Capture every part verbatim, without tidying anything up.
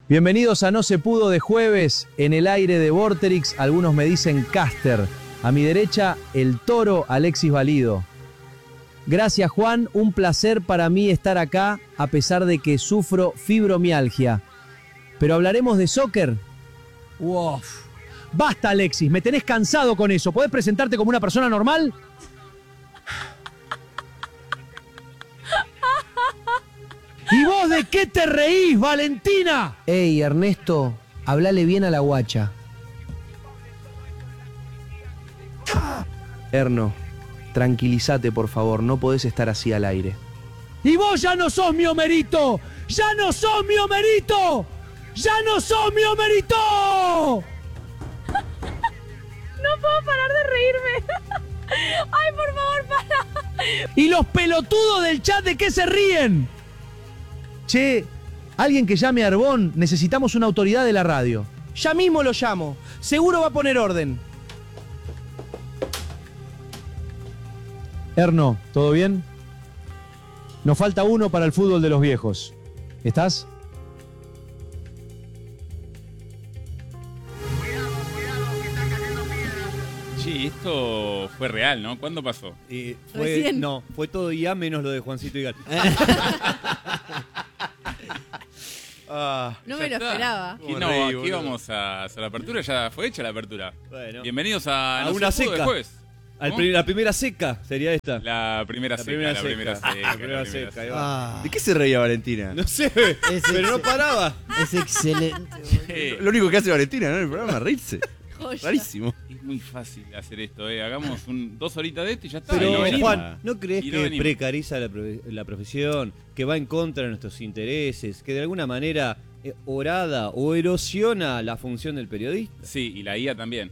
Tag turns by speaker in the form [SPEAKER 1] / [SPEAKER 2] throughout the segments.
[SPEAKER 1] Bienvenidos a No Se Pudo de jueves, en el aire de Vorterix, algunos me dicen Caster. A mi derecha, el toro Alexis Valido. Gracias Juan, un placer para mí estar acá, a pesar de que sufro fibromialgia. Pero hablaremos de soccer. Uf. Basta Alexis, me tenés cansado con eso. ¿Podés presentarte como una persona normal? ¿Y vos de qué te reís, Valentina?
[SPEAKER 2] Ey, Ernesto, hablale bien a la guacha.
[SPEAKER 1] Erno, tranquilízate por favor, no podés estar así al aire.
[SPEAKER 3] ¡Y vos ya no sos mi Homerito! ¡Ya no sos mi Homerito! ¡Ya no sos mi Homerito!
[SPEAKER 4] No puedo parar de reírme. ¡Ay, por favor, para!
[SPEAKER 3] ¿Y los pelotudos del chat de qué se ríen?
[SPEAKER 1] Che, alguien que llame a Arbón, necesitamos una autoridad de la radio.
[SPEAKER 2] Ya mismo lo llamo, seguro va a poner orden.
[SPEAKER 1] Erno, ¿todo bien? Nos falta uno para el fútbol de los viejos. ¿Estás?
[SPEAKER 5] Sí, esto fue real, ¿no? ¿Cuándo pasó?
[SPEAKER 6] Eh, fue,
[SPEAKER 4] Recién.
[SPEAKER 6] no, fue todo I A menos lo de Juancito Igal. ah,
[SPEAKER 4] No
[SPEAKER 5] Ya
[SPEAKER 4] me lo
[SPEAKER 5] está.
[SPEAKER 4] esperaba.
[SPEAKER 5] Aquí,
[SPEAKER 6] ¿Cómo
[SPEAKER 5] no,
[SPEAKER 6] reí,
[SPEAKER 5] aquí
[SPEAKER 6] boludo?
[SPEAKER 5] vamos a hacer la apertura, ya fue hecha la apertura.
[SPEAKER 6] bueno.
[SPEAKER 5] Bienvenidos a,
[SPEAKER 6] A
[SPEAKER 5] No Se
[SPEAKER 6] una
[SPEAKER 5] Pudo de
[SPEAKER 6] seca.
[SPEAKER 5] jueves.
[SPEAKER 6] Al
[SPEAKER 5] ¿Cómo?
[SPEAKER 6] pri- la primera seca sería esta.
[SPEAKER 5] La primera
[SPEAKER 6] La
[SPEAKER 5] seca,
[SPEAKER 6] primera
[SPEAKER 5] la
[SPEAKER 6] seca.
[SPEAKER 5] primera seca.
[SPEAKER 6] La primera
[SPEAKER 5] la primera
[SPEAKER 6] seca, ahí
[SPEAKER 5] seca.
[SPEAKER 6] va.
[SPEAKER 2] Ah,
[SPEAKER 7] ¿De qué se reía Valentina?
[SPEAKER 6] No sé,
[SPEAKER 2] Es
[SPEAKER 6] pero no
[SPEAKER 2] ex-
[SPEAKER 6] paraba.
[SPEAKER 2] es excelente.
[SPEAKER 5] Sí,
[SPEAKER 7] Lo único que hace Valentina, ¿no? En el programa, reírse.
[SPEAKER 4] Joya.
[SPEAKER 7] Rarísimo.
[SPEAKER 5] es muy fácil hacer esto, ¿eh? Hagamos un, dos horitas de esto y ya está.
[SPEAKER 6] Pero
[SPEAKER 5] y no venimos.
[SPEAKER 6] Juan, ¿no crees
[SPEAKER 5] Y no
[SPEAKER 6] que
[SPEAKER 5] venimos.
[SPEAKER 6] precariza la, profe- la profesión, que va en contra de nuestros intereses, que de alguna manera eh, orada o erosiona la función del periodista?
[SPEAKER 5] Sí, y la I A también.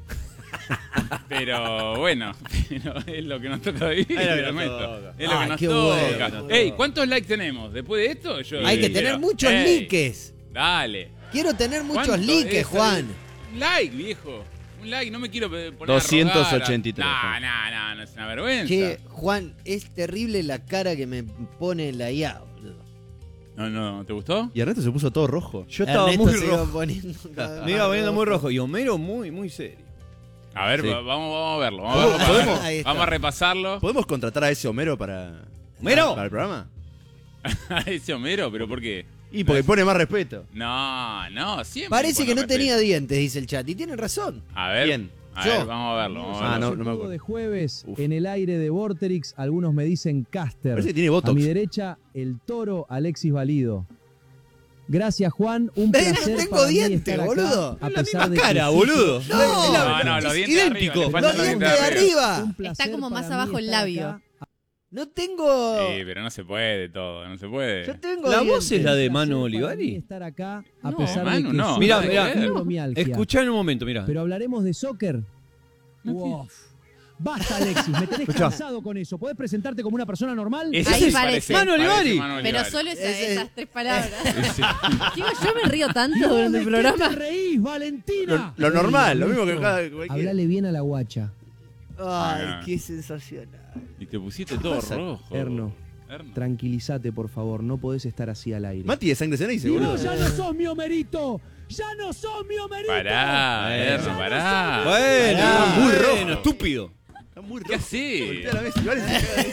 [SPEAKER 5] Pero bueno, pero es lo que nos toca vivir,
[SPEAKER 6] Es lo que nos
[SPEAKER 5] Ernesto.
[SPEAKER 6] toca.
[SPEAKER 5] Es lo
[SPEAKER 2] Ah,
[SPEAKER 5] que nos
[SPEAKER 2] qué
[SPEAKER 5] toca.
[SPEAKER 2] bueno.
[SPEAKER 5] Ey, ¿cuántos likes tenemos? Después de esto, yo.
[SPEAKER 2] Hay que
[SPEAKER 5] quiero-
[SPEAKER 2] tener muchos
[SPEAKER 5] Ey,
[SPEAKER 2] likes.
[SPEAKER 5] Dale.
[SPEAKER 2] Quiero tener muchos
[SPEAKER 5] ¿Cuánto
[SPEAKER 2] likes,
[SPEAKER 5] es?
[SPEAKER 2] Juan.
[SPEAKER 5] Un like, viejo. Un like, no me quiero pe- poner
[SPEAKER 7] doscientos
[SPEAKER 5] a
[SPEAKER 7] ochenta y tres,
[SPEAKER 5] rogar. No, no, no, no, es una vergüenza.
[SPEAKER 2] Che, Juan, es terrible la cara que me pone la I A, boludo.
[SPEAKER 5] No, no, ¿te gustó?
[SPEAKER 7] Y Ernesto se puso todo rojo.
[SPEAKER 6] Yo estaba
[SPEAKER 2] Ernesto
[SPEAKER 6] muy
[SPEAKER 2] se iba
[SPEAKER 6] rojo.
[SPEAKER 2] poniendo cada vez
[SPEAKER 6] Me iba
[SPEAKER 2] más
[SPEAKER 6] poniendo muy rojo. Y Homero muy, muy serio.
[SPEAKER 5] A ver,
[SPEAKER 7] Sí.
[SPEAKER 5] va- vamos, vamos a verlo. Vamos a, verlo,
[SPEAKER 7] ¿Podemos?
[SPEAKER 5] vamos a-
[SPEAKER 2] Ahí está.
[SPEAKER 5] vamos a repasarlo.
[SPEAKER 7] ¿Podemos contratar a ese Homero para.
[SPEAKER 6] ¡Homero!
[SPEAKER 7] para el programa?
[SPEAKER 5] A ese Homero, ¿pero por qué?
[SPEAKER 7] Y porque pone más respeto.
[SPEAKER 5] No, no, siempre.
[SPEAKER 2] Parece que
[SPEAKER 5] bueno,
[SPEAKER 2] no tenía
[SPEAKER 5] respeto.
[SPEAKER 2] dientes, dice el chat. Y tienen razón.
[SPEAKER 5] A ver.
[SPEAKER 7] Bien.
[SPEAKER 5] A
[SPEAKER 2] Yo.
[SPEAKER 5] ver, vamos a verlo. Vamos a
[SPEAKER 7] Ah,
[SPEAKER 5] verlo.
[SPEAKER 7] no, no me acuerdo.
[SPEAKER 1] de jueves,
[SPEAKER 7] Uf.
[SPEAKER 1] en el aire de Vorterix, algunos me dicen Caster.
[SPEAKER 7] Parece que tiene
[SPEAKER 1] A
[SPEAKER 7] botox.
[SPEAKER 1] mi derecha, el toro Alexis Valido. Gracias Juan, un
[SPEAKER 2] Ven,
[SPEAKER 1] placer
[SPEAKER 2] tengo
[SPEAKER 1] para mí
[SPEAKER 2] dientes,
[SPEAKER 1] estar acá,
[SPEAKER 2] boludo.
[SPEAKER 1] a
[SPEAKER 6] Es la
[SPEAKER 1] pesar
[SPEAKER 6] misma
[SPEAKER 1] de que
[SPEAKER 6] cara,
[SPEAKER 1] sufro-
[SPEAKER 6] boludo.
[SPEAKER 2] No,
[SPEAKER 5] No, no, los
[SPEAKER 6] es
[SPEAKER 5] dientes de arriba,
[SPEAKER 6] idéntico.
[SPEAKER 5] le faltan
[SPEAKER 2] Los dientes de arriba.
[SPEAKER 1] Un placer
[SPEAKER 4] Está como más
[SPEAKER 1] para
[SPEAKER 4] abajo
[SPEAKER 1] mí
[SPEAKER 4] el
[SPEAKER 1] estar
[SPEAKER 4] labio.
[SPEAKER 1] acá.
[SPEAKER 2] No tengo.
[SPEAKER 5] Sí, pero no se puede todo, no se puede.
[SPEAKER 2] Yo tengo
[SPEAKER 6] La
[SPEAKER 2] dientes.
[SPEAKER 6] voz es la de
[SPEAKER 1] Un
[SPEAKER 6] Manu
[SPEAKER 1] placer para
[SPEAKER 6] Olivari.
[SPEAKER 1] mí estar acá, a
[SPEAKER 5] No,
[SPEAKER 1] pesar
[SPEAKER 5] Manu,
[SPEAKER 1] de que
[SPEAKER 5] no.
[SPEAKER 1] sufro
[SPEAKER 6] Mirá,
[SPEAKER 1] de
[SPEAKER 6] mirá.
[SPEAKER 1] fibromialgia.
[SPEAKER 6] Escuchá en un momento, mirá.
[SPEAKER 1] Pero hablaremos de soccer. Uf. Basta, Alexis, me tenés
[SPEAKER 7] Escuchá.
[SPEAKER 1] cansado con eso. ¿Podés presentarte como una persona normal?
[SPEAKER 5] Ese
[SPEAKER 4] Ahí
[SPEAKER 5] sí
[SPEAKER 4] parece.
[SPEAKER 6] Manu Olivari.
[SPEAKER 5] Manu
[SPEAKER 4] Pero
[SPEAKER 5] Olivari.
[SPEAKER 4] solo esa-
[SPEAKER 2] Ese-
[SPEAKER 4] esas tres palabras.
[SPEAKER 5] Sí.
[SPEAKER 4] Chicos, yo me río
[SPEAKER 1] ¿Y
[SPEAKER 4] tanto
[SPEAKER 1] vos
[SPEAKER 4] durante
[SPEAKER 1] de
[SPEAKER 4] el
[SPEAKER 1] qué
[SPEAKER 4] programa.
[SPEAKER 1] te reís, Valentina?
[SPEAKER 7] Lo, lo normal, lo
[SPEAKER 1] Ey,
[SPEAKER 7] mismo que
[SPEAKER 1] Ernesto,
[SPEAKER 7] cada. cualquiera.
[SPEAKER 1] Hablale bien a la guacha.
[SPEAKER 2] Ay,
[SPEAKER 5] Ah.
[SPEAKER 2] qué sensacional.
[SPEAKER 5] Y te pusiste todo
[SPEAKER 7] pasa?
[SPEAKER 5] rojo.
[SPEAKER 1] Erno,
[SPEAKER 5] Erno.
[SPEAKER 1] tranquilízate, por favor. No podés estar así al aire.
[SPEAKER 7] Mati de sangre ceneice,
[SPEAKER 3] ¡Y
[SPEAKER 7] boludo.
[SPEAKER 3] vos ya no sos mi Homerito! ¡Ya no sos mi Homerito!
[SPEAKER 5] Pará,
[SPEAKER 6] Eh,
[SPEAKER 5] Erno, pará.
[SPEAKER 6] Bueno,
[SPEAKER 2] Pará.
[SPEAKER 6] muy
[SPEAKER 7] Bueno,
[SPEAKER 6] rojo. Estúpido.
[SPEAKER 7] Está muy
[SPEAKER 5] ¿Qué
[SPEAKER 7] rojo.
[SPEAKER 5] haces?
[SPEAKER 7] Voltea la mesa y vale, se caga de-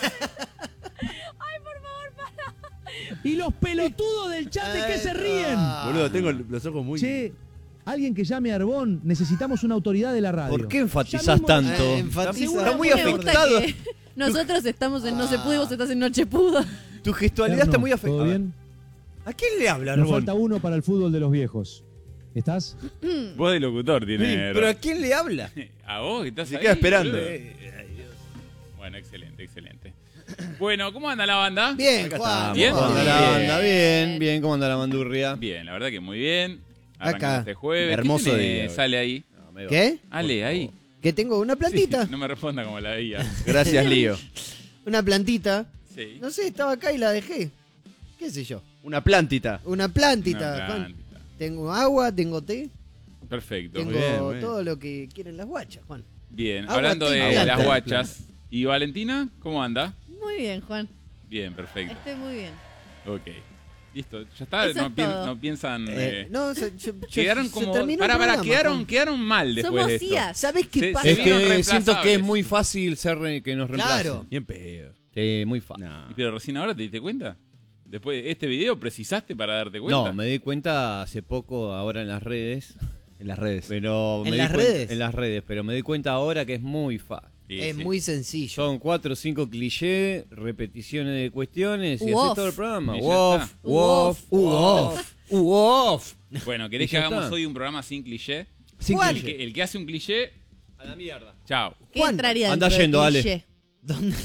[SPEAKER 3] ¡Y los pelotudos del chat de qué se ríen!
[SPEAKER 7] Boludo, tengo los ojos muy.
[SPEAKER 1] Che, alguien que llame a Arbón. Necesitamos una autoridad de la radio.
[SPEAKER 6] ¿Por qué enfatizás
[SPEAKER 1] Ya mismo-
[SPEAKER 6] tanto?
[SPEAKER 2] Eh, enfatiza.
[SPEAKER 6] Está muy
[SPEAKER 4] Me gusta
[SPEAKER 6] afectado.
[SPEAKER 4] que nosotros estamos en No Se Pudo y vos estás en Noche Pudo.
[SPEAKER 6] Tu gestualidad
[SPEAKER 1] Erno,
[SPEAKER 6] está muy afectada.
[SPEAKER 1] ¿Todo bien?
[SPEAKER 6] ¿A quién le habla,
[SPEAKER 1] Nos
[SPEAKER 6] Arbón?
[SPEAKER 1] falta uno para el fútbol de los viejos. ¿Estás?
[SPEAKER 5] Vos de locutor
[SPEAKER 6] Sí,
[SPEAKER 5] tienes.
[SPEAKER 6] pero ¿a quién le habla?
[SPEAKER 5] ¿A vos que estás
[SPEAKER 7] Se
[SPEAKER 5] ahí,
[SPEAKER 7] queda esperando.
[SPEAKER 5] boludo?
[SPEAKER 6] Eh, ay, Dios.
[SPEAKER 5] Bueno, excelente, excelente. Bueno, ¿cómo anda la banda?
[SPEAKER 2] Bien,
[SPEAKER 7] Acá
[SPEAKER 2] Juan.
[SPEAKER 7] estamos.
[SPEAKER 5] Bien.
[SPEAKER 6] ¿Cómo anda
[SPEAKER 2] Bien.
[SPEAKER 6] la banda? Bien, bien. ¿Cómo anda la bandurria?
[SPEAKER 5] Bien, la verdad que muy bien. Arrancamos
[SPEAKER 2] Acá.
[SPEAKER 5] este jueves.
[SPEAKER 7] Hermoso
[SPEAKER 5] ¿Qué tenés?
[SPEAKER 7] día.
[SPEAKER 5] Sale ahí.
[SPEAKER 6] No, me va.
[SPEAKER 2] ¿Qué?
[SPEAKER 5] Ale, ahí.
[SPEAKER 2] Que tengo una plantita.
[SPEAKER 5] Sí, no me responda como la I A.
[SPEAKER 7] Gracias, Lío.
[SPEAKER 2] Una plantita.
[SPEAKER 5] Sí.
[SPEAKER 2] No sé, estaba acá y la dejé. ¿Qué sé yo?
[SPEAKER 7] Una plantita.
[SPEAKER 2] Una plantita.
[SPEAKER 5] Una
[SPEAKER 2] Juan.
[SPEAKER 5] plantita.
[SPEAKER 2] Tengo agua, tengo té,
[SPEAKER 5] Perfecto.
[SPEAKER 2] tengo
[SPEAKER 7] Muy bien, muy bien.
[SPEAKER 2] todo lo que quieren las guachas, Juan.
[SPEAKER 5] Bien,
[SPEAKER 2] Agua,
[SPEAKER 5] hablando
[SPEAKER 2] té y
[SPEAKER 5] de
[SPEAKER 2] planta.
[SPEAKER 5] las guachas. ¿Y Valentina? ¿Cómo anda?
[SPEAKER 4] Muy bien, Juan.
[SPEAKER 5] Bien, perfecto.
[SPEAKER 4] Estoy muy bien.
[SPEAKER 5] Ok. Listo, ya está,
[SPEAKER 4] Eso
[SPEAKER 5] no,
[SPEAKER 4] es
[SPEAKER 5] pi-
[SPEAKER 4] todo.
[SPEAKER 5] no piensan...
[SPEAKER 2] Eh,
[SPEAKER 5] eh,
[SPEAKER 2] no, se, yo- yo-
[SPEAKER 5] quedaron
[SPEAKER 2] se
[SPEAKER 5] como...
[SPEAKER 2] terminó
[SPEAKER 5] Para,
[SPEAKER 2] el
[SPEAKER 5] para,
[SPEAKER 2] programa,
[SPEAKER 5] quedaron,
[SPEAKER 2] Juan.
[SPEAKER 5] quedaron mal después
[SPEAKER 4] Somos
[SPEAKER 5] de esto.
[SPEAKER 4] I As.
[SPEAKER 2] ¿Sabés qué
[SPEAKER 5] Se-
[SPEAKER 2] pasa?
[SPEAKER 6] Es
[SPEAKER 5] se
[SPEAKER 6] que
[SPEAKER 5] vieron
[SPEAKER 6] siento que es
[SPEAKER 5] reemplazables.
[SPEAKER 6] muy fácil ser re- que nos reemplacen.
[SPEAKER 2] Claro.
[SPEAKER 7] Bien pedo.
[SPEAKER 6] Sí, muy fácil.
[SPEAKER 7] No.
[SPEAKER 5] Pero recién ahora te diste cuenta. Después de este video, ¿precisaste para darte cuenta?
[SPEAKER 6] No, me di cuenta hace poco ahora en las redes.
[SPEAKER 7] En las redes.
[SPEAKER 6] Pero
[SPEAKER 2] ¿En
[SPEAKER 6] me di
[SPEAKER 2] las
[SPEAKER 6] cuen-
[SPEAKER 2] redes?
[SPEAKER 6] En las redes, pero me di cuenta ahora que es muy fácil.
[SPEAKER 5] Sí,
[SPEAKER 2] Es
[SPEAKER 5] sí.
[SPEAKER 2] muy sencillo.
[SPEAKER 6] Son cuatro o cinco clichés, repeticiones de cuestiones y
[SPEAKER 4] Uof.
[SPEAKER 6] así todo el programa.
[SPEAKER 5] Y ya
[SPEAKER 6] Wof,
[SPEAKER 5] está.
[SPEAKER 6] wof, wof, wof.
[SPEAKER 5] Bueno, ¿querés
[SPEAKER 6] Y
[SPEAKER 5] que
[SPEAKER 6] ya
[SPEAKER 5] hagamos
[SPEAKER 6] está.
[SPEAKER 5] hoy un programa sin cliché?
[SPEAKER 6] Sin
[SPEAKER 2] Juan.
[SPEAKER 5] El
[SPEAKER 6] cliché.
[SPEAKER 5] que, el que hace un cliché,
[SPEAKER 6] A la mierda.
[SPEAKER 5] chao.
[SPEAKER 4] ¿Qué
[SPEAKER 2] Juan,
[SPEAKER 4] entraría
[SPEAKER 6] anda
[SPEAKER 4] dentro del
[SPEAKER 6] yendo, Ale.
[SPEAKER 4] cliché?
[SPEAKER 2] ¿Dónde,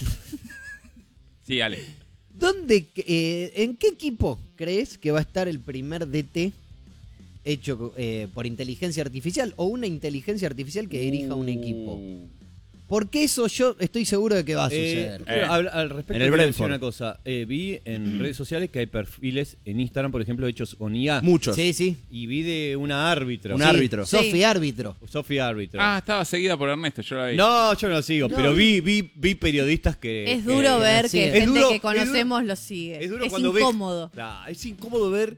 [SPEAKER 5] Sí, Ale.
[SPEAKER 2] dónde, eh, ¿En qué equipo crees que va a estar el primer D T hecho eh, por inteligencia artificial o una inteligencia artificial que dirija un equipo?
[SPEAKER 5] Uh,
[SPEAKER 2] Porque eso yo estoy seguro de que va a
[SPEAKER 6] Eh,
[SPEAKER 2] suceder.
[SPEAKER 5] Eh.
[SPEAKER 6] al, al respecto,
[SPEAKER 7] En el
[SPEAKER 6] quiero decir
[SPEAKER 7] Brentford.
[SPEAKER 6] una cosa. Eh, vi en redes sociales que hay perfiles en Instagram, por ejemplo, hechos con I A.
[SPEAKER 7] Muchos.
[SPEAKER 2] Sí, sí.
[SPEAKER 6] Y vi de una árbitro.
[SPEAKER 7] Un
[SPEAKER 2] Sí,
[SPEAKER 7] árbitro.
[SPEAKER 2] Sofi
[SPEAKER 4] Sí.
[SPEAKER 2] árbitro.
[SPEAKER 6] Sofía árbitro.
[SPEAKER 5] Ah, estaba seguida por Ernesto, yo la vi.
[SPEAKER 6] No, yo no lo sigo,
[SPEAKER 2] No.
[SPEAKER 6] pero vi, vi, vi periodistas que...
[SPEAKER 4] Es
[SPEAKER 6] que-
[SPEAKER 4] duro ver
[SPEAKER 2] sí,
[SPEAKER 4] que
[SPEAKER 2] es
[SPEAKER 4] gente
[SPEAKER 6] duro,
[SPEAKER 4] que
[SPEAKER 6] es
[SPEAKER 4] conocemos
[SPEAKER 6] duro.
[SPEAKER 4] lo sigue.
[SPEAKER 6] Es duro
[SPEAKER 4] Es
[SPEAKER 6] cuando ves-
[SPEAKER 4] incómodo.
[SPEAKER 6] Claro, es incómodo ver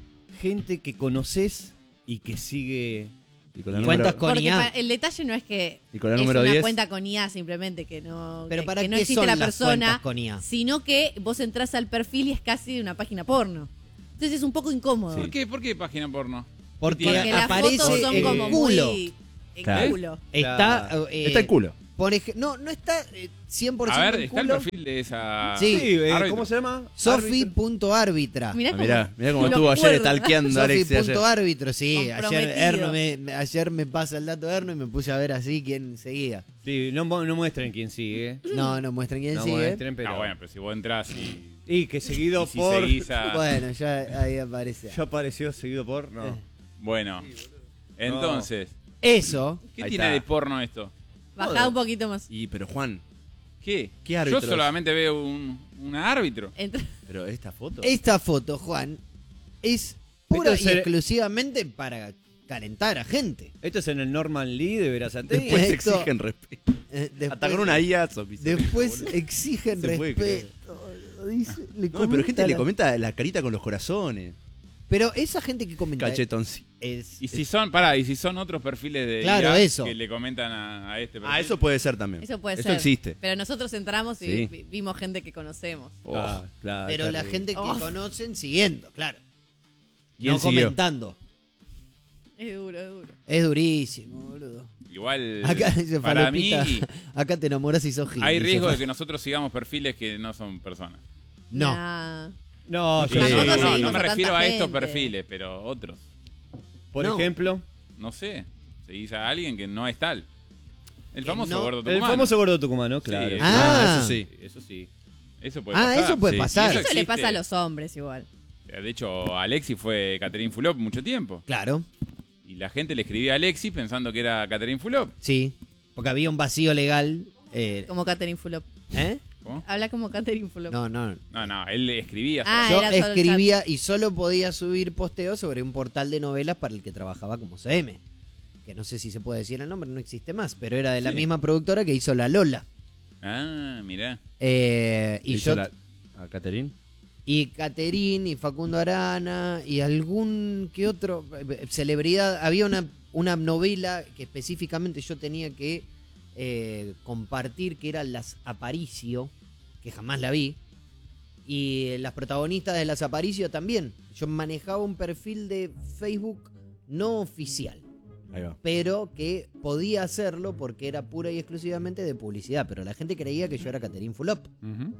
[SPEAKER 6] gente que conoces y que sigue...
[SPEAKER 7] Y con la
[SPEAKER 2] Cuentas
[SPEAKER 7] número,
[SPEAKER 2] con
[SPEAKER 4] Porque
[SPEAKER 2] I A.
[SPEAKER 4] pa- el detalle no es que
[SPEAKER 7] y con la
[SPEAKER 4] es
[SPEAKER 7] número
[SPEAKER 4] una
[SPEAKER 7] diez.
[SPEAKER 4] cuenta con I A simplemente, que no,
[SPEAKER 2] Pero
[SPEAKER 4] que,
[SPEAKER 2] ¿para
[SPEAKER 4] que no
[SPEAKER 2] qué
[SPEAKER 4] existe
[SPEAKER 2] son
[SPEAKER 4] la
[SPEAKER 2] las
[SPEAKER 4] persona,
[SPEAKER 2] cuentas con I A?
[SPEAKER 4] sino que vos entras al perfil y es casi de una página porno. Entonces es un poco incómodo.
[SPEAKER 5] ¿Por qué? ¿Por qué página porno?
[SPEAKER 2] Porque,
[SPEAKER 4] Porque las
[SPEAKER 2] aparece
[SPEAKER 4] fotos son
[SPEAKER 2] el
[SPEAKER 4] como
[SPEAKER 2] culo.
[SPEAKER 4] muy... El
[SPEAKER 7] Claro.
[SPEAKER 4] culo.
[SPEAKER 2] Está, eh,
[SPEAKER 7] Está el culo.
[SPEAKER 2] Por ej- no, no está eh, cien por ciento
[SPEAKER 5] A ver,
[SPEAKER 2] el
[SPEAKER 5] está el
[SPEAKER 2] culo.
[SPEAKER 5] perfil de esa...
[SPEAKER 2] Sí.
[SPEAKER 6] eh,
[SPEAKER 5] árbitro.
[SPEAKER 6] ¿cómo se llama?
[SPEAKER 2] Sofi.árbitra.
[SPEAKER 4] Mirá
[SPEAKER 7] Ah,
[SPEAKER 4] cómo-
[SPEAKER 7] mirá, mirá cómo
[SPEAKER 4] lo
[SPEAKER 7] estuvo ayer
[SPEAKER 4] acuerda.
[SPEAKER 7] stalkeando a Alexi ayer.
[SPEAKER 2] Sofi.árbitro, sí. Ayer
[SPEAKER 4] Comprometido.
[SPEAKER 2] Erno, me, me- ayer me pasa el dato de Erno y me puse a ver así quién seguía.
[SPEAKER 6] Sí, no, mu- no muestren quién sigue.
[SPEAKER 2] No, no muestran quién
[SPEAKER 6] No
[SPEAKER 2] sigue.
[SPEAKER 6] muestren, pero...
[SPEAKER 5] No, bueno, pero si vos entras y...
[SPEAKER 6] Y que seguido
[SPEAKER 5] y si
[SPEAKER 6] por...
[SPEAKER 5] seguís a-
[SPEAKER 2] Bueno, ya ahí aparece.
[SPEAKER 6] Ya apareció seguido por... No.
[SPEAKER 2] Eh.
[SPEAKER 5] Bueno, entonces,
[SPEAKER 2] Eso.
[SPEAKER 5] ¿qué
[SPEAKER 7] Ahí
[SPEAKER 5] tiene
[SPEAKER 7] está.
[SPEAKER 5] de porno esto?
[SPEAKER 4] Bajá un poquito más.
[SPEAKER 7] Y, pero Juan,
[SPEAKER 5] ¿Qué?
[SPEAKER 7] ¿Qué
[SPEAKER 5] Yo
[SPEAKER 7] árbitros?
[SPEAKER 5] solamente veo un, un árbitro.
[SPEAKER 4] Entra-
[SPEAKER 7] pero esta foto.
[SPEAKER 2] Esta foto, Juan, es pura
[SPEAKER 6] Esto
[SPEAKER 2] y
[SPEAKER 6] es el-
[SPEAKER 2] exclusivamente para calentar a gente.
[SPEAKER 6] Esto es en el Norman Lee de Verazategui.
[SPEAKER 7] Después te
[SPEAKER 2] esto-
[SPEAKER 7] exigen respeto.
[SPEAKER 2] Eh, después-
[SPEAKER 7] Hasta con una I A. Sofi, se
[SPEAKER 2] Después
[SPEAKER 7] boludo.
[SPEAKER 2] exigen
[SPEAKER 7] Se puede creer.
[SPEAKER 2] respeto. Dice- le
[SPEAKER 7] No, pero gente
[SPEAKER 2] comenta
[SPEAKER 7] le
[SPEAKER 2] la-
[SPEAKER 7] comenta la carita con los corazones.
[SPEAKER 2] Pero esa gente que comenta
[SPEAKER 7] Cachetoncito.
[SPEAKER 2] es,
[SPEAKER 5] Y si son, pará, y si son otros perfiles de
[SPEAKER 2] Claro,
[SPEAKER 5] I A
[SPEAKER 2] eso.
[SPEAKER 5] que le comentan a, a este perfil.
[SPEAKER 7] Ah, eso puede ser también.
[SPEAKER 4] Eso puede
[SPEAKER 7] Eso
[SPEAKER 4] ser.
[SPEAKER 7] existe.
[SPEAKER 4] Pero nosotros entramos y
[SPEAKER 7] Sí.
[SPEAKER 4] vi- vimos gente que conocemos.
[SPEAKER 7] Oh.
[SPEAKER 6] Ah, claro,
[SPEAKER 2] pero la
[SPEAKER 6] terrible.
[SPEAKER 2] gente que
[SPEAKER 4] Oh.
[SPEAKER 2] conocen siguiendo, claro.
[SPEAKER 7] ¿Quién
[SPEAKER 2] No
[SPEAKER 7] siguió?
[SPEAKER 2] comentando.
[SPEAKER 4] Es duro, es duro.
[SPEAKER 2] Es durísimo, boludo.
[SPEAKER 5] Igual,
[SPEAKER 2] Acá dice
[SPEAKER 5] para mí,
[SPEAKER 2] Falopita, acá te enamoras y sos gil.
[SPEAKER 5] hay
[SPEAKER 2] dice
[SPEAKER 5] riesgo de
[SPEAKER 2] Fal-
[SPEAKER 5] que nosotros sigamos perfiles que no son personas.
[SPEAKER 2] No.
[SPEAKER 4] Nah.
[SPEAKER 6] No,
[SPEAKER 5] Sí,
[SPEAKER 6] yo
[SPEAKER 5] no,
[SPEAKER 6] sí.
[SPEAKER 5] no, no,
[SPEAKER 4] seguimos
[SPEAKER 5] no
[SPEAKER 4] a
[SPEAKER 5] me
[SPEAKER 4] tanta
[SPEAKER 5] refiero a estos
[SPEAKER 4] gente.
[SPEAKER 5] perfiles, pero otros.
[SPEAKER 6] Por
[SPEAKER 2] No.
[SPEAKER 6] ejemplo,
[SPEAKER 5] No sé, seguís a alguien que no es tal. El
[SPEAKER 2] Que
[SPEAKER 5] famoso
[SPEAKER 2] no-
[SPEAKER 5] gordo
[SPEAKER 6] el
[SPEAKER 5] tucumano.
[SPEAKER 6] famoso gordo tucumano, claro.
[SPEAKER 5] Sí,
[SPEAKER 2] Ah.
[SPEAKER 7] eso sí.
[SPEAKER 6] Eso sí.
[SPEAKER 5] Eso puede
[SPEAKER 2] Ah,
[SPEAKER 5] pasar.
[SPEAKER 2] eso puede
[SPEAKER 5] Sí.
[SPEAKER 2] pasar.
[SPEAKER 5] Y
[SPEAKER 4] Eso le
[SPEAKER 5] existe.
[SPEAKER 4] pasa a los hombres igual.
[SPEAKER 5] De hecho, Alexis fue Catherine Fulop mucho tiempo.
[SPEAKER 2] Claro,
[SPEAKER 5] Y la gente le escribía a Alexis pensando que era Catherine Fulop.
[SPEAKER 2] sí. Porque había un vacío legal. eh,
[SPEAKER 4] Como Catherine Fulop.
[SPEAKER 2] ¿Eh?
[SPEAKER 5] ¿Cómo?
[SPEAKER 4] Habla como Catherine Fulop.
[SPEAKER 2] No, no.
[SPEAKER 5] No, no, él le escribía.
[SPEAKER 4] Ah,
[SPEAKER 2] Yo
[SPEAKER 4] era solo el
[SPEAKER 2] escribía y solo podía subir posteos sobre un portal de novelas para el que trabajaba como C M. Que no sé si se puede decir el nombre, no existe más, pero era de la
[SPEAKER 5] Sí.
[SPEAKER 2] misma productora que hizo La Lola.
[SPEAKER 5] Ah, mirá.
[SPEAKER 2] Eh, y
[SPEAKER 7] ¿Hizo
[SPEAKER 2] yo
[SPEAKER 7] la- a Caterín?
[SPEAKER 2] y Caterín y Facundo Arana y algún que otro eh, celebridad. Había una, una novela que específicamente yo tenía que eh, compartir, que era Las Aparicio, que jamás la vi. Y las protagonistas de Las Aparicio también. Yo manejaba un perfil de Facebook no oficial,
[SPEAKER 7] Ahí va.
[SPEAKER 2] pero que podía hacerlo porque era pura y exclusivamente de publicidad. Pero la gente creía que yo era Catherine Fulop.
[SPEAKER 5] Ujú.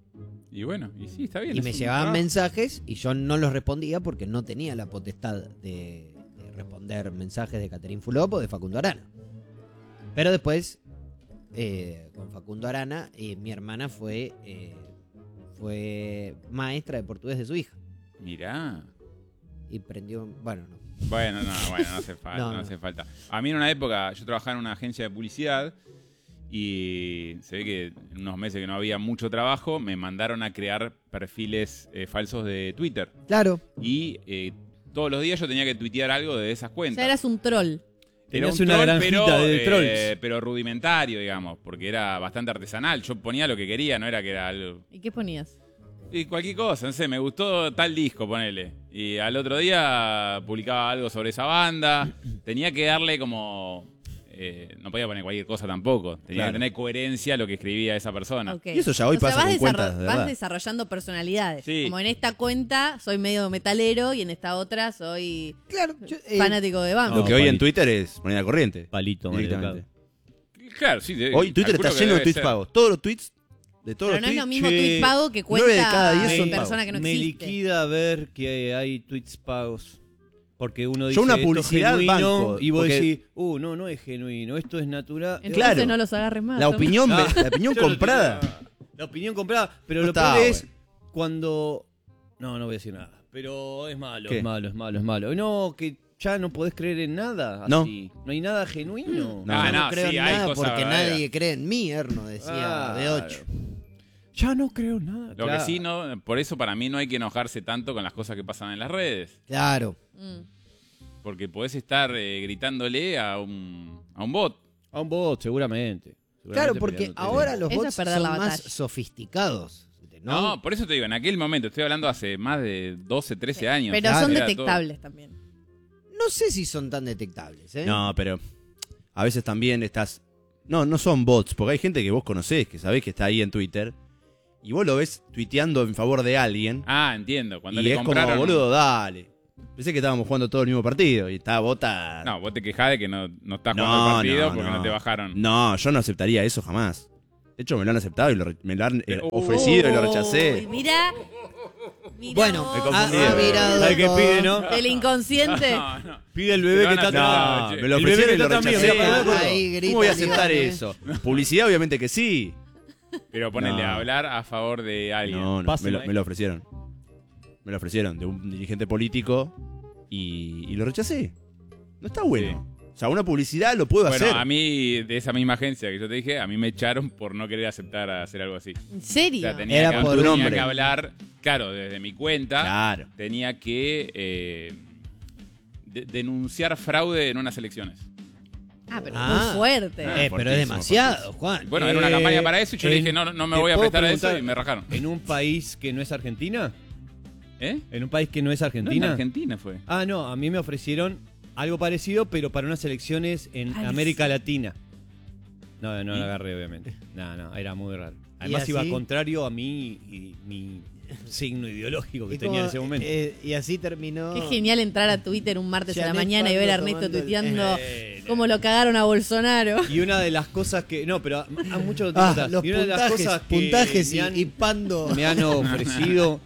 [SPEAKER 5] Y bueno, y sí, está bien.
[SPEAKER 2] Y
[SPEAKER 5] es
[SPEAKER 2] me
[SPEAKER 5] un
[SPEAKER 2] llegaban
[SPEAKER 5] trabajo.
[SPEAKER 2] mensajes y yo no los respondía porque no tenía la potestad de, de responder mensajes de Catherine Fulop o de Facundo Arana. Pero después, eh, con Facundo Arana, eh, mi hermana fue, eh, fue maestra de portugués de su hija.
[SPEAKER 5] Mirá.
[SPEAKER 2] Y prendió, bueno, no.
[SPEAKER 5] Bueno, no, bueno, no hace falta,
[SPEAKER 2] No,
[SPEAKER 5] no,
[SPEAKER 2] no.
[SPEAKER 5] hace falta. A mí en una época, yo trabajaba en una agencia de publicidad y se ve que en unos meses que no había mucho trabajo, me mandaron a crear perfiles eh, falsos de Twitter.
[SPEAKER 2] Claro,
[SPEAKER 5] Y eh, todos los días yo tenía que tuitear algo de esas
[SPEAKER 4] O
[SPEAKER 5] cuentas.
[SPEAKER 4] sea, eras un troll.
[SPEAKER 5] Era
[SPEAKER 6] Tenías
[SPEAKER 5] un
[SPEAKER 6] una
[SPEAKER 5] troll,
[SPEAKER 6] granjita
[SPEAKER 5] pero,
[SPEAKER 6] de
[SPEAKER 5] eh,
[SPEAKER 6] trolls.
[SPEAKER 5] pero rudimentario, digamos, porque era bastante artesanal. Yo ponía lo que quería, no era que era algo...
[SPEAKER 4] ¿Y qué ponías?
[SPEAKER 5] Y cualquier cosa, no sé, me gustó tal disco, ponele. Y al otro día publicaba algo sobre esa banda. Tenía que darle como... Eh, no podía poner cualquier cosa tampoco. Tenía
[SPEAKER 7] Claro.
[SPEAKER 5] que tener coherencia a lo que escribía esa persona.
[SPEAKER 4] Ok.
[SPEAKER 7] Y eso ya hoy
[SPEAKER 4] O sea,
[SPEAKER 7] pasa
[SPEAKER 4] vas
[SPEAKER 7] con cuentas,
[SPEAKER 4] desarro-
[SPEAKER 7] de
[SPEAKER 4] vas
[SPEAKER 7] verdad.
[SPEAKER 4] desarrollando personalidades.
[SPEAKER 5] Sí.
[SPEAKER 4] Como en esta cuenta soy medio metalero y en esta otra soy
[SPEAKER 2] Claro, yo, eh,
[SPEAKER 4] fanático de Bambi.
[SPEAKER 7] Lo que hoy en
[SPEAKER 6] palito.
[SPEAKER 7] Twitter es moneda corriente.
[SPEAKER 6] Palito,
[SPEAKER 7] Directamente.
[SPEAKER 5] Claro, sí. de-
[SPEAKER 7] Hoy Twitter
[SPEAKER 5] calculo
[SPEAKER 7] está
[SPEAKER 5] que
[SPEAKER 7] lleno de
[SPEAKER 5] debe
[SPEAKER 7] tweets
[SPEAKER 5] ser.
[SPEAKER 7] pagos. Todos los tweets de todos
[SPEAKER 4] Pero no
[SPEAKER 7] los
[SPEAKER 4] es lo
[SPEAKER 7] tweets.
[SPEAKER 4] mismo
[SPEAKER 6] che,
[SPEAKER 4] tweet pago que
[SPEAKER 7] nueve de cada
[SPEAKER 4] cuenta
[SPEAKER 7] diez son
[SPEAKER 4] persona
[SPEAKER 7] pagos.
[SPEAKER 4] que no
[SPEAKER 6] me
[SPEAKER 4] existe.
[SPEAKER 6] liquida ver que hay tweets pagos. Porque uno dice,
[SPEAKER 7] Yo una
[SPEAKER 6] esto es
[SPEAKER 7] publicidad
[SPEAKER 6] genuino,
[SPEAKER 7] banco,
[SPEAKER 6] y vos
[SPEAKER 7] porque-
[SPEAKER 6] decís, uh, no, no es genuino, esto es natural.
[SPEAKER 4] Entonces
[SPEAKER 7] Claro.
[SPEAKER 4] no los agarres más.
[SPEAKER 7] La
[SPEAKER 4] Tom.
[SPEAKER 7] opinión,
[SPEAKER 6] Ah,
[SPEAKER 7] la opinión
[SPEAKER 6] yo no
[SPEAKER 7] comprada.
[SPEAKER 6] tengo- La opinión comprada. Pero
[SPEAKER 7] No
[SPEAKER 6] lo
[SPEAKER 7] está,
[SPEAKER 6] peor es
[SPEAKER 7] bueno.
[SPEAKER 6] cuando... No, no voy a decir nada. Pero es malo,
[SPEAKER 7] ¿Qué?
[SPEAKER 6] es malo, es malo, es malo. No, que ya no podés creer en nada.
[SPEAKER 7] No.
[SPEAKER 6] Así. No hay nada genuino.
[SPEAKER 7] No.
[SPEAKER 5] Ah,
[SPEAKER 2] yo no,
[SPEAKER 5] no,
[SPEAKER 2] creo
[SPEAKER 5] sí,
[SPEAKER 2] en
[SPEAKER 5] hay
[SPEAKER 2] nada
[SPEAKER 5] cosas
[SPEAKER 2] porque
[SPEAKER 5] verdaderas.
[SPEAKER 2] nadie cree en mí, Erno, decía
[SPEAKER 6] Ah,
[SPEAKER 2] de ocho.
[SPEAKER 6] Ya no creo en nada.
[SPEAKER 5] Lo
[SPEAKER 6] claro.
[SPEAKER 5] que sí, no, por eso para mí no hay que enojarse tanto con las cosas que pasan en las redes.
[SPEAKER 2] Claro.
[SPEAKER 4] Mm.
[SPEAKER 5] Porque podés estar eh, gritándole a un, a un bot.
[SPEAKER 6] A un bot, seguramente.
[SPEAKER 2] Claro,
[SPEAKER 6] Seguramente
[SPEAKER 2] porque
[SPEAKER 6] peleándote.
[SPEAKER 2] ahora los
[SPEAKER 4] Eso
[SPEAKER 2] bots
[SPEAKER 4] es perder
[SPEAKER 2] son
[SPEAKER 4] la
[SPEAKER 2] más
[SPEAKER 4] batalla.
[SPEAKER 2] sofisticados.
[SPEAKER 5] No,
[SPEAKER 2] ¿no?
[SPEAKER 5] por eso te digo, en aquel momento, estoy hablando hace más de doce, trece años.
[SPEAKER 4] Pero
[SPEAKER 5] Era
[SPEAKER 4] son
[SPEAKER 5] todo-
[SPEAKER 4] detectables también.
[SPEAKER 2] No sé si son tan detectables, ¿eh?
[SPEAKER 7] No, pero a veces también estás... No, no son bots, porque hay gente que vos conocés, que sabés que está ahí en Twitter, y vos lo ves tuiteando en favor de alguien,
[SPEAKER 5] Ah, entiendo. Cuando
[SPEAKER 7] y
[SPEAKER 5] le
[SPEAKER 7] es como,
[SPEAKER 5] compraron...
[SPEAKER 7] boludo, dale. Pensé que estábamos jugando todo el mismo partido, y estaba bota...
[SPEAKER 5] No, vos te quejás de que no, no estás
[SPEAKER 7] No,
[SPEAKER 5] jugando el partido
[SPEAKER 7] no,
[SPEAKER 5] porque no.
[SPEAKER 7] no.
[SPEAKER 5] te bajaron.
[SPEAKER 7] No, yo no aceptaría eso jamás. De hecho, me lo han aceptado y lo re- me lo han eh,
[SPEAKER 5] Pero-
[SPEAKER 7] ofrecido y lo
[SPEAKER 4] Uy,
[SPEAKER 7] rechacé.
[SPEAKER 4] mira. Mira
[SPEAKER 2] Bueno,
[SPEAKER 4] vos.
[SPEAKER 7] me
[SPEAKER 2] ha,
[SPEAKER 7] confundí.
[SPEAKER 2] ha virado
[SPEAKER 6] ¿Sabes qué
[SPEAKER 2] todo.
[SPEAKER 6] pide, no?
[SPEAKER 4] El inconsciente.
[SPEAKER 5] No, no.
[SPEAKER 6] Pide el bebé
[SPEAKER 5] Te
[SPEAKER 6] que
[SPEAKER 5] van a
[SPEAKER 6] está
[SPEAKER 5] hacer-
[SPEAKER 6] atrás.
[SPEAKER 5] No,
[SPEAKER 7] Me lo
[SPEAKER 6] El bebé
[SPEAKER 7] ofrecieron y
[SPEAKER 6] que
[SPEAKER 7] lo
[SPEAKER 6] está
[SPEAKER 7] rechacé.
[SPEAKER 6] también, mira, para
[SPEAKER 2] Ahí grita,
[SPEAKER 7] ¿Cómo voy a
[SPEAKER 2] Iván,
[SPEAKER 7] aceptar
[SPEAKER 2] eh.
[SPEAKER 7] eso? Publicidad, obviamente que sí.
[SPEAKER 5] Pero ponerle
[SPEAKER 7] No.
[SPEAKER 5] a hablar a favor de alguien.
[SPEAKER 7] No, no,
[SPEAKER 6] Pase,
[SPEAKER 7] me lo,
[SPEAKER 6] ¿no?
[SPEAKER 7] me lo ofrecieron. Me lo ofrecieron de un dirigente político y, y lo rechacé. No está bueno. O sea, una publicidad lo puedo
[SPEAKER 5] Bueno,
[SPEAKER 7] hacer.
[SPEAKER 5] a mí, de esa misma agencia que yo te dije, a mí me echaron por no querer aceptar a hacer algo así.
[SPEAKER 4] ¿En
[SPEAKER 5] O
[SPEAKER 4] serio?
[SPEAKER 5] sea, tenía,
[SPEAKER 2] Era
[SPEAKER 5] que,
[SPEAKER 2] por
[SPEAKER 5] tenía
[SPEAKER 7] nombre.
[SPEAKER 5] que hablar, claro, desde mi cuenta,
[SPEAKER 7] Claro.
[SPEAKER 5] tenía que eh, de- denunciar fraude en unas elecciones.
[SPEAKER 4] Ah, pero
[SPEAKER 2] Ah.
[SPEAKER 4] muy fuerte.
[SPEAKER 2] Eh,
[SPEAKER 7] Ah,
[SPEAKER 2] pero es
[SPEAKER 7] fuertísimo,
[SPEAKER 2] demasiado, Juan.
[SPEAKER 5] Bueno, era una
[SPEAKER 6] Eh,
[SPEAKER 5] campaña para eso y yo
[SPEAKER 6] en-
[SPEAKER 5] dije, no, no me
[SPEAKER 6] ¿te
[SPEAKER 5] voy a
[SPEAKER 6] puedo
[SPEAKER 5] prestar a eso
[SPEAKER 6] preguntar?
[SPEAKER 5] y me rajaron.
[SPEAKER 6] ¿En un país que no es Argentina?
[SPEAKER 5] ¿Eh?
[SPEAKER 6] ¿En un país que no es
[SPEAKER 5] No, en
[SPEAKER 6] Argentina?
[SPEAKER 5] Argentina fue.
[SPEAKER 6] Ah, no, a mí me ofrecieron algo parecido, pero para unas elecciones en
[SPEAKER 4] Ay,
[SPEAKER 6] América
[SPEAKER 4] sí.
[SPEAKER 6] Latina. No, no
[SPEAKER 5] ¿Y?
[SPEAKER 6] lo agarré, obviamente. No, no, era muy raro. Además iba
[SPEAKER 2] así?
[SPEAKER 6] contrario a mí y mi signo ideológico que
[SPEAKER 2] Y
[SPEAKER 6] tenía
[SPEAKER 2] como,
[SPEAKER 6] en ese momento.
[SPEAKER 2] eh, y así terminó.
[SPEAKER 4] Qué genial entrar a Twitter un martes a la
[SPEAKER 2] Janet
[SPEAKER 4] mañana y ver a
[SPEAKER 2] Pando
[SPEAKER 4] Ernesto
[SPEAKER 2] tomando el-
[SPEAKER 4] tuiteando
[SPEAKER 6] Eh,
[SPEAKER 4] cómo lo cagaron a Bolsonaro.
[SPEAKER 6] Y una de las cosas que. No, pero a, a muchos
[SPEAKER 2] Ah,
[SPEAKER 6] atrás.
[SPEAKER 2] los
[SPEAKER 6] Y una de las
[SPEAKER 2] puntajes,
[SPEAKER 6] cosas que
[SPEAKER 2] puntajes
[SPEAKER 6] me
[SPEAKER 2] y,
[SPEAKER 6] han,
[SPEAKER 2] y Pando.
[SPEAKER 6] me han ofrecido,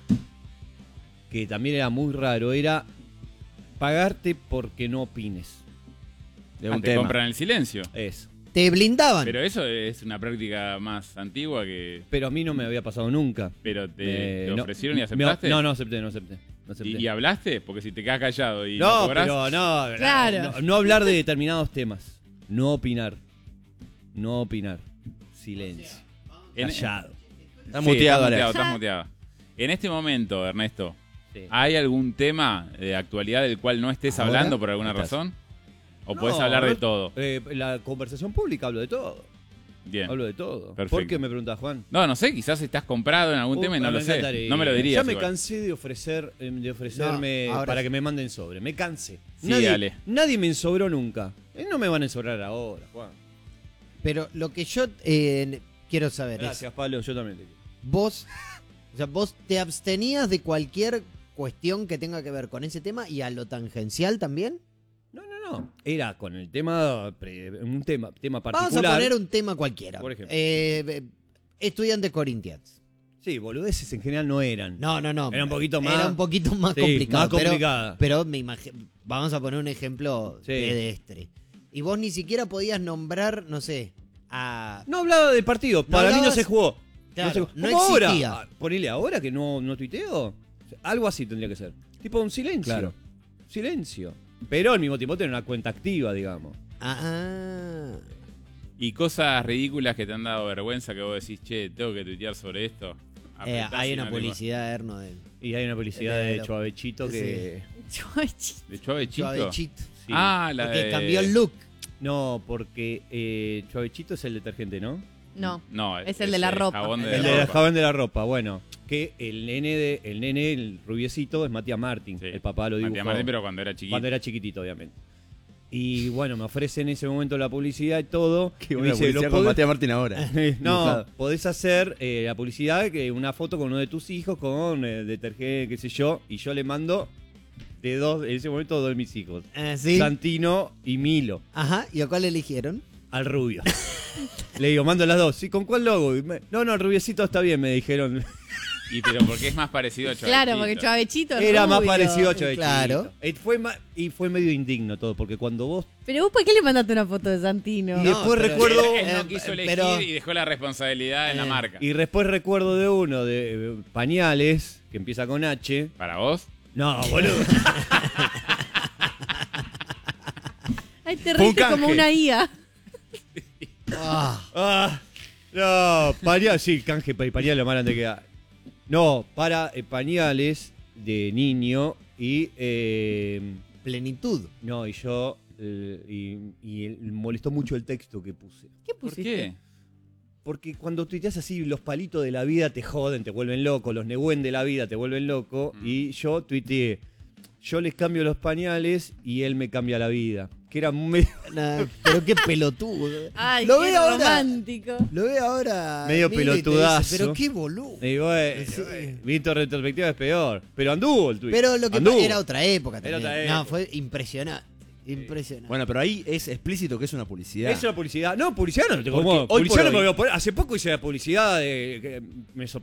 [SPEAKER 6] que también era muy raro, era pagarte porque no opines.
[SPEAKER 7] De
[SPEAKER 5] Ah,
[SPEAKER 7] un
[SPEAKER 5] te
[SPEAKER 7] tema.
[SPEAKER 5] compran el silencio.
[SPEAKER 6] Eso.
[SPEAKER 2] Te blindaban.
[SPEAKER 5] Pero eso es una práctica más antigua que...
[SPEAKER 6] Pero a mí no me había pasado nunca.
[SPEAKER 5] Pero te,
[SPEAKER 6] Eh,
[SPEAKER 5] te
[SPEAKER 6] no,
[SPEAKER 5] ofrecieron y
[SPEAKER 6] me-
[SPEAKER 5] aceptaste.
[SPEAKER 6] No, no acepté, no acepté. No, acepté.
[SPEAKER 5] ¿Y, y hablaste? Porque si te quedas callado y no,
[SPEAKER 6] no,
[SPEAKER 5] cobras...
[SPEAKER 6] pero no,
[SPEAKER 4] Claro.
[SPEAKER 6] no. No hablar de determinados temas. No opinar. No opinar. Silencio.
[SPEAKER 5] En-
[SPEAKER 6] Callado.
[SPEAKER 7] Está
[SPEAKER 5] Sí,
[SPEAKER 7] muteado,
[SPEAKER 5] estás
[SPEAKER 7] Alex.
[SPEAKER 5] muteado, estás muteado. En este momento, Ernesto,
[SPEAKER 6] Sí.
[SPEAKER 5] ¿hay algún tema de actualidad del cual no estés
[SPEAKER 2] ¿Ahora?
[SPEAKER 5] hablando por alguna
[SPEAKER 7] Estás.
[SPEAKER 5] razón? ¿O
[SPEAKER 6] No,
[SPEAKER 5] puedes hablar de
[SPEAKER 6] no-
[SPEAKER 5] todo?
[SPEAKER 6] Eh, la conversación pública hablo de todo.
[SPEAKER 5] Bien.
[SPEAKER 6] Hablo de todo.
[SPEAKER 5] Perfecto.
[SPEAKER 6] ¿Por qué me preguntas, Juan?
[SPEAKER 5] No, no sé, quizás estás comprado en algún
[SPEAKER 6] Uh,
[SPEAKER 5] tema y no
[SPEAKER 6] me
[SPEAKER 5] lo sé.
[SPEAKER 6] encantaría.
[SPEAKER 5] No me lo dirías.
[SPEAKER 6] Ya me
[SPEAKER 5] igual.
[SPEAKER 6] cansé de ofrecer, eh, de ofrecerme
[SPEAKER 2] No, ahora
[SPEAKER 6] para
[SPEAKER 2] sí.
[SPEAKER 6] que me manden sobre. Me cansé.
[SPEAKER 5] Sí,
[SPEAKER 6] nadie,
[SPEAKER 5] dale.
[SPEAKER 6] nadie me ensobró nunca. Eh, no me van a ensobrar ahora, Juan.
[SPEAKER 2] Pero lo que yo eh, quiero saber
[SPEAKER 6] Gracias,
[SPEAKER 2] es,
[SPEAKER 6] Pablo. Yo también te quiero.
[SPEAKER 2] vos, o sea, vos te abstenías de cualquier cuestión que tenga que ver con ese tema y a lo tangencial también.
[SPEAKER 6] No, no, no. Era con el tema, pre- un tema, tema
[SPEAKER 2] Vamos
[SPEAKER 6] particular.
[SPEAKER 2] a poner un tema cualquiera.
[SPEAKER 6] Por ejemplo.
[SPEAKER 2] Eh, eh, estudiantes corintianos.
[SPEAKER 6] Sí, boludeces en general no eran.
[SPEAKER 2] No, no, no.
[SPEAKER 6] Era un poquito más-
[SPEAKER 2] Era un poquito más
[SPEAKER 6] Sí,
[SPEAKER 2] complicado.
[SPEAKER 6] más complicada.
[SPEAKER 2] Pero, pero me imagino. Vamos a poner un ejemplo
[SPEAKER 6] Sí.
[SPEAKER 2] pedestre. Y vos ni siquiera podías nombrar, no sé, a.
[SPEAKER 6] No hablaba del partido. Para mí no
[SPEAKER 2] hablabas-
[SPEAKER 6] se jugó.
[SPEAKER 2] Claro,
[SPEAKER 6] no se jugó.
[SPEAKER 2] no
[SPEAKER 6] ¿Cómo
[SPEAKER 2] existía.
[SPEAKER 6] ahora? Ah, Ponele ahora que no, no tuiteo. Algo así tendría que ser. Tipo un silencio.
[SPEAKER 7] Claro.
[SPEAKER 6] Silencio. Pero al mismo tiempo tener una cuenta activa, digamos.
[SPEAKER 2] Ah,
[SPEAKER 5] Y cosas ridículas que te han dado vergüenza que vos decís, che, tengo que tuitear sobre esto.
[SPEAKER 2] eh,
[SPEAKER 5] Apretás
[SPEAKER 2] hay
[SPEAKER 5] y
[SPEAKER 2] una
[SPEAKER 5] no te-
[SPEAKER 2] publicidad, Erno, de
[SPEAKER 6] Y hay una publicidad
[SPEAKER 2] Eh,
[SPEAKER 6] de
[SPEAKER 2] lo-
[SPEAKER 6] Chuavechito que.
[SPEAKER 5] ¿De Chuavechito?
[SPEAKER 2] Suavechito.
[SPEAKER 6] Sí.
[SPEAKER 5] Ah, la
[SPEAKER 2] Porque
[SPEAKER 5] de...
[SPEAKER 2] cambió el look.
[SPEAKER 6] No, porque eh, Chuavechito es el detergente, ¿no?
[SPEAKER 4] No,
[SPEAKER 5] No,
[SPEAKER 4] es el de la ropa.
[SPEAKER 5] jabón de
[SPEAKER 6] El
[SPEAKER 5] la
[SPEAKER 6] de la
[SPEAKER 5] ropa.
[SPEAKER 6] jabón de la ropa, bueno. Que el nene, de, el nene, el rubiecito, es Matías Martín.
[SPEAKER 5] Sí.
[SPEAKER 6] El papá lo dibujó.
[SPEAKER 5] Matías Martín, pero cuando era chiquito.
[SPEAKER 6] Cuando era chiquitito, obviamente. Y bueno, me ofrece en ese momento la publicidad y todo.
[SPEAKER 7] Qué
[SPEAKER 6] Y me
[SPEAKER 7] buena
[SPEAKER 6] dice,
[SPEAKER 7] publicidad
[SPEAKER 6] "¿Lo
[SPEAKER 7] con
[SPEAKER 6] podés-"
[SPEAKER 7] Matías Martín ahora.
[SPEAKER 6] No,
[SPEAKER 7] Dibujado.
[SPEAKER 6] podés hacer eh, la publicidad, que una foto con uno de tus hijos, con eh, detergente, qué sé yo, y yo le mando de dos, en ese momento dos de mis hijos.
[SPEAKER 2] Ah, ¿sí?
[SPEAKER 6] Santino y Milo,
[SPEAKER 2] Ajá, ¿y a cuál eligieron?
[SPEAKER 6] al rubio. Le digo, mando las dos. ¿Sí? ¿Con cuál logo? Y me- no, no, el rubiecito está bien, me dijeron.
[SPEAKER 5] Y pero porque es más parecido a Chavechito.
[SPEAKER 4] Claro, porque Chavechito es
[SPEAKER 6] Era más
[SPEAKER 4] rubio.
[SPEAKER 6] parecido a Chavechito.
[SPEAKER 2] Claro.
[SPEAKER 6] Y fue, ma- y fue medio indigno todo, porque cuando vos...
[SPEAKER 4] Pero vos, ¿por qué le mandaste una foto de Santino?
[SPEAKER 6] Y después
[SPEAKER 2] pero-
[SPEAKER 6] recuerdo-
[SPEAKER 5] Él no
[SPEAKER 2] Eh,
[SPEAKER 5] quiso elegir
[SPEAKER 2] pero-
[SPEAKER 5] y dejó la responsabilidad en la
[SPEAKER 2] Eh,
[SPEAKER 5] marca.
[SPEAKER 6] Y después recuerdo de uno de eh, pañales, que empieza con H.
[SPEAKER 5] ¿Para vos?
[SPEAKER 6] No, boludo.
[SPEAKER 4] Ay, te
[SPEAKER 7] Fue un
[SPEAKER 4] reíste como
[SPEAKER 7] canje.
[SPEAKER 4] una I A.
[SPEAKER 2] Ah,
[SPEAKER 6] Ah, no, pañales, sí, canje pa- y pañales lo más grande que hay. No, para eh, pañales de niño y... eh,
[SPEAKER 2] plenitud.
[SPEAKER 6] no, y yo... eh, y, y el- molestó mucho el texto que puse.
[SPEAKER 4] ¿Qué
[SPEAKER 5] ¿Por
[SPEAKER 4] pusiste?
[SPEAKER 5] qué?
[SPEAKER 6] Porque cuando tuiteas así, los palitos de la vida te joden, te vuelven loco, los Nehuen de la vida te vuelven loco,
[SPEAKER 5] Mm.
[SPEAKER 6] y yo tuiteé, yo les cambio los pañales y él me cambia la vida. Que era medio,
[SPEAKER 2] Nah, pero qué pelotudo.
[SPEAKER 4] Ay,
[SPEAKER 2] Lo
[SPEAKER 4] qué
[SPEAKER 2] veo ahora.
[SPEAKER 4] romántico.
[SPEAKER 2] Lo ve ahora.
[SPEAKER 6] Medio
[SPEAKER 2] Milo y te dice,
[SPEAKER 6] pelotudazo.
[SPEAKER 2] pero qué boludo.
[SPEAKER 6] digo, eh,
[SPEAKER 2] Sí.
[SPEAKER 6] eh, visto retrospectiva es peor. Pero anduvo el tuit.
[SPEAKER 2] Pero lo que
[SPEAKER 6] Anduvo.
[SPEAKER 2] pa- era otra época
[SPEAKER 6] Era
[SPEAKER 2] también.
[SPEAKER 6] otra
[SPEAKER 2] No,
[SPEAKER 6] época.
[SPEAKER 2] fue impresionante. Impresionante.
[SPEAKER 7] Bueno, pero ahí es explícito que es una publicidad.
[SPEAKER 6] Es una publicidad. No, publicidad no.
[SPEAKER 7] Porque
[SPEAKER 6] Como,
[SPEAKER 7] hoy por
[SPEAKER 6] publicidad no
[SPEAKER 7] hoy-
[SPEAKER 6] me voy a poner. Hace poco hice la publicidad de. Que me